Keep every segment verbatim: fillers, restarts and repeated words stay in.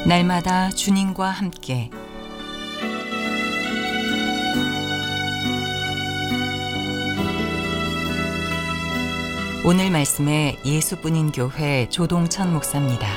날마다 주님과 함께 오늘 말씀에 예수뿐인 교회 조동천 목사입니다.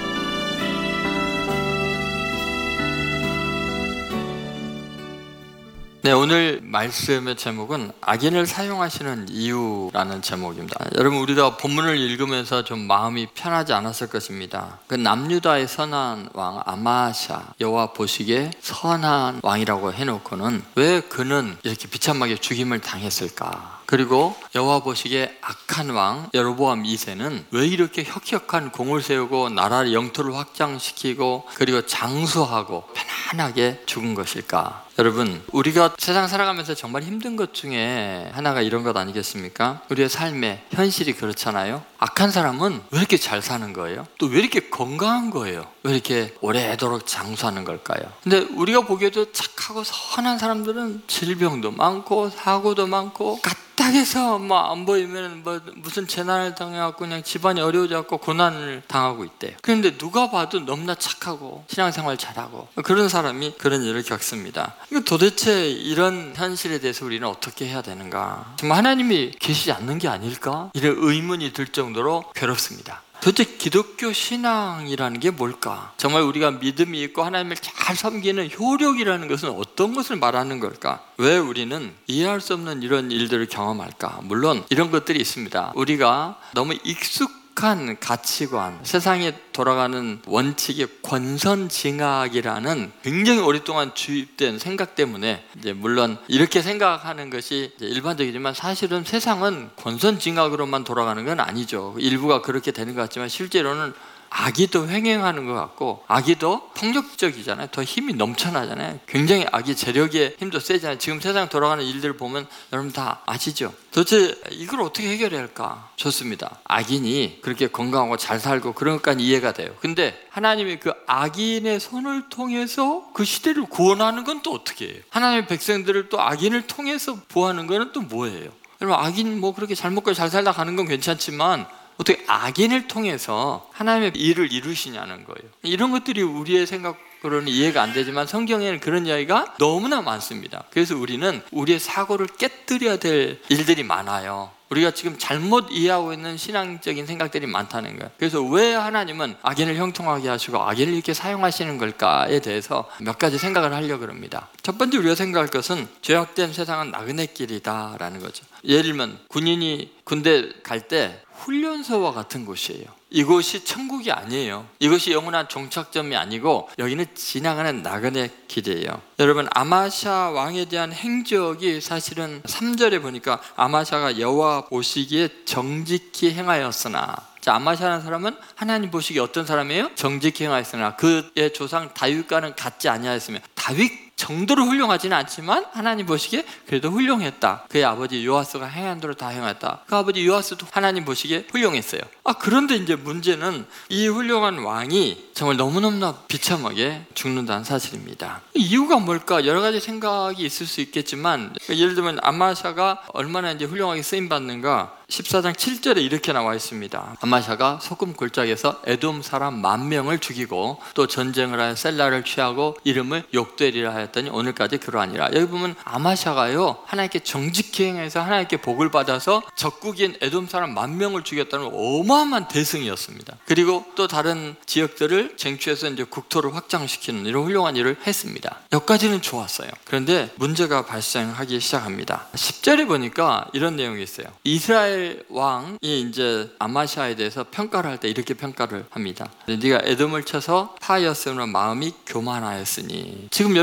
네, 오늘 말씀의 제목은 악인을 사용하시는 이유라는 제목입니다. 여러분, 우리가 본문을 읽으면서 좀 마음이 편하지 않았을 것입니다. 그 남유다의 선한 왕 아마샤, 여호와 보시기에 선한 왕이라고 해놓고는 왜 그는 이렇게 비참하게 죽임을 당했을까? 그리고 여호와 보시기에 악한 왕 여로보암 이 세는 왜 이렇게 혁혁한 공을 세우고 나라의 영토를 확장시키고 그리고 장수하고 편안하게 죽은 것일까? 여러분, 우리가 세상 살아가면서 정말 힘든 것 중에 하나가 이런 것 아니겠습니까? 우리의 삶의 현실이 그렇잖아요. 악한 사람은 왜 이렇게 잘 사는 거예요? 또 왜 이렇게 건강한 거예요? 왜 이렇게 오래도록 장수하는 걸까요? 근데 우리가 보기에도 착하고 선한 사람들은 질병도 많고 사고도 많고 까딱해서 뭐 안 보이면 뭐 무슨 재난을 당해갖고 그냥 집안이 어려워져갖고 고난을 당하고 있대요. 그런데 누가 봐도 너무나 착하고 신앙생활 잘하고 그런 사람이 그런 일을 겪습니다. 이거 도대체 이런 현실에 대해서 우리는 어떻게 해야 되는가? 정말 하나님이 계시지 않는 게 아닐까? 이런 의문이 들 정도로 괴롭습니다. 도대체 기독교 신앙이라는 게 뭘까? 정말 우리가 믿음이 있고 하나님을 잘 섬기는 효력이라는 것은 어떤 것을 말하는 걸까? 왜 우리는 이해할 수 없는 이런 일들을 경험할까? 물론 이런 것들이 있습니다. 우리가 너무 익숙한 가치관, 세상에 돌아가는 원칙이 권선징악이라는 굉장히 오랫동안 주입된 생각 때문에 이제 물론 이렇게 생각하는 것이 일반적이지만 사실은 세상은 권선징악으로만 돌아가는 건 아니죠. 일부가 그렇게 되는 것 같지만 실제로는 악의도 횡행하는 것 같고 악의도 폭력적이잖아요. 더 힘이 넘쳐나잖아요. 굉장히 악의 재력의 힘도 세잖아요. 지금 세상 돌아가는 일들 보면 여러분 다 아시죠? 도대체 이걸 어떻게 해결해야 할까? 좋습니다. 악인이 그렇게 건강하고 잘 살고 그런 것까지 이해가 돼요. 근데 하나님이 그 악인의 손을 통해서 그 시대를 구원하는 건 또 어떻게 해요? 하나님의 백성들을 또 악인을 통해서 보호하는 건 또 뭐예요? 여러분, 악인 뭐 그렇게 잘 먹고 잘 살다 가는 건 괜찮지만 어떻게 악인을 통해서 하나님의 일을 이루시냐는 거예요. 이런 것들이 우리의 생각으로는 이해가 안 되지만 성경에는 그런 이야기가 너무나 많습니다. 그래서 우리는 우리의 사고를 깨뜨려야 될 일들이 많아요. 우리가 지금 잘못 이해하고 있는 신앙적인 생각들이 많다는 거예요. 그래서 왜 하나님은 악인을 형통하게 하시고 악인을 이렇게 사용하시는 걸까에 대해서 몇 가지 생각을 하려고 합니다. 첫 번째 우리가 생각할 것은 죄악된 세상은 나그네 길이다라는 거죠. 예를 들면 군인이 군대 갈 때 훈련소와 같은 곳이에요. 이곳이 천국이 아니에요. 이것이 영원한 종착점이 아니고 여기는 지나가는 나그네 길이에요. 여러분, 아마샤 왕에 대한 행적이 사실은 삼 절에 보니까 아마샤가 여호와 보시기에 정직히 행하였으나, 자, 아마샤라는 사람은 하나님 보시기에 어떤 사람이에요? 정직히 행하였으나 그의 조상 다윗과는 같지 아니하였으며, 다윗 정도로 훌륭하지는 않지만 하나님 보시기에 그래도 훌륭했다. 그의 아버지 요아스가 행한 대로 다 행했다. 그 아버지 요아스도 하나님 보시기에 훌륭했어요. 아, 그런데 이제 문제는 이 훌륭한 왕이 정말 너무너무나 비참하게 죽는다는 사실입니다. 이유가 뭘까? 여러 가지 생각이 있을 수 있겠지만, 예를 들면 아마샤가 얼마나 이제 훌륭하게 쓰임 받는가? 십사 장 칠 절에 이렇게 나와 있습니다. 아마샤가 소금 골짜기에서 에돔 사람 만 명을 죽이고 또 전쟁을 하여 셀라를 취하고 이름을 욕되리라 하였더니 오늘까지 그러하니라. 여기 보면 아마샤가요, 하나님께 정직히 행해서 하나님께 복을 받아서 적국인 에돔 사람 만 명을 죽였다는 어마어마한 대승이었습니다. 그리고 또 다른 지역들을 쟁취해서 이제 국토를 확장시키는 이런 훌륭한 일을 했습니다. 여기까지는 좋았어요. 그런데 문제가 발생하기 시작합니다. 십 절에 보니까 이런 내용이 있어요. 이스라엘 왕이 이제 아마샤에 대해서 평가를 할 때 이렇게 평가를 합니다. 네가 에돔을 쳐서 파하였으므로 마음이 교만하였으니. 지금